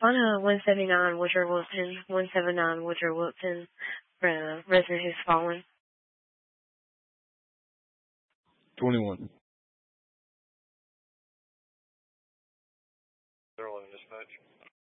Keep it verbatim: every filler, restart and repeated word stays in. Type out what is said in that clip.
On a one seventy-nine Woodrow Wilson, one seventy-nine Woodrow Wilson, uh, resident who's fallen. twenty-one. Zero eleven dispatch.